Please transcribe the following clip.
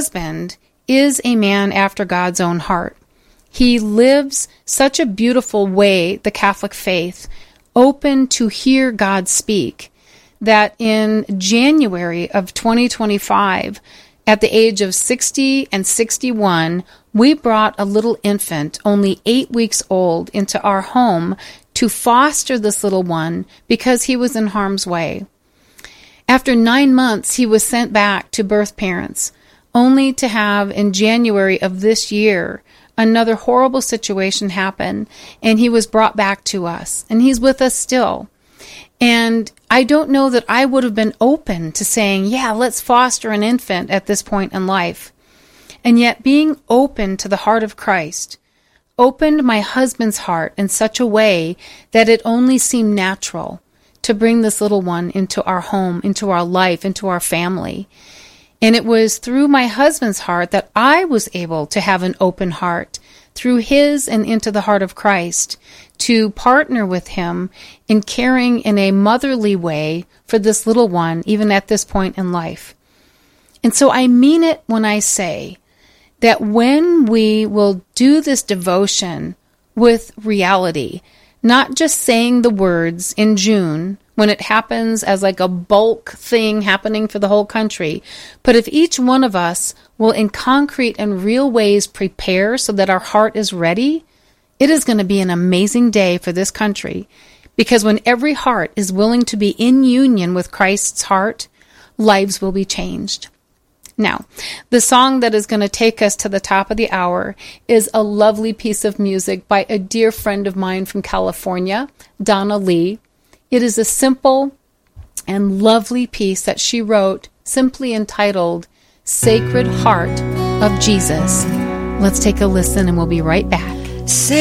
husband is a man after God's own heart. He lives such a beautiful way, the Catholic faith, open to hear God speak, that in January of 2025, at the age of 60 and 61, we brought a little infant, only 8 weeks old, into our home to foster this little one because he was in harm's way. After 9 months, he was sent back to birth parents, only to have, in January of this year, another horrible situation happen, and he was brought back to us, and he's with us still. And I don't know that I would have been open to saying, yeah, let's foster an infant at this point in life. And yet being open to the heart of Christ opened my husband's heart in such a way that it only seemed natural to bring this little one into our home, into our life, into our family. And it was through my husband's heart that I was able to have an open heart, through his and into the heart of Christ, to partner with him in caring in a motherly way for this little one, even at this point in life. And so I mean it when I say that when we will do this devotion with reality, not just saying the words in June when it happens as like a bulk thing happening for the whole country, but if each one of us will in concrete and real ways prepare so that our heart is ready, it is going to be an amazing day for this country. Because when every heart is willing to be in union with Christ's heart, lives will be changed. Now, the song that is going to take us to the top of the hour is a lovely piece of music by a dear friend of mine from California, Donna Lee. It is a simple and lovely piece that she wrote, simply entitled, Sacred Heart of Jesus. Let's take a listen and we'll be right back.